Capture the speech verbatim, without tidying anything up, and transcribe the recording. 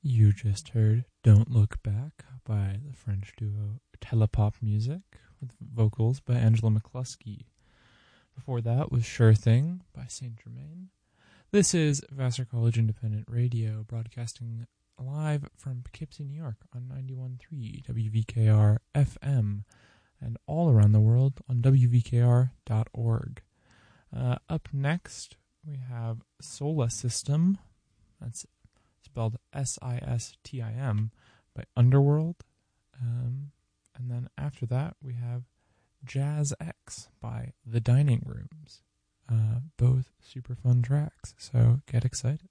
You just heard Don't Look Back by the French duo Telepop Music with vocals by Angela McCluskey. Before that was Sure Thing by Saint Germain. This is Vassar College Independent Radio, broadcasting live from Poughkeepsie, New York on ninety-one point three W V K R F M and all around the world on W V K R dot org. Uh, up next, we have Solar System. That's spelled S I S T I M, by Underworld. Um, and then after that, we have Jazz X by The Dining Rooms. Uh, both super fun tracks, so get excited.